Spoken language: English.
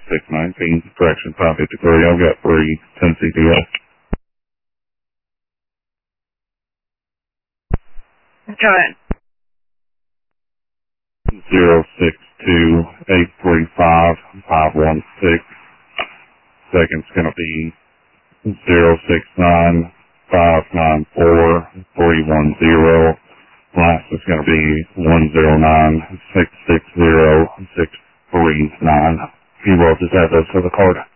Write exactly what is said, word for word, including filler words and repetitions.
six nineteen, correction five fifty-three. I've got three, ten C T S. Go ahead. Zero six two eight three five five one six. Second's gonna be zero six nine five nine four three one zero. Last is gonna be one zero nine six six zero six three nine. You will just add those to the card.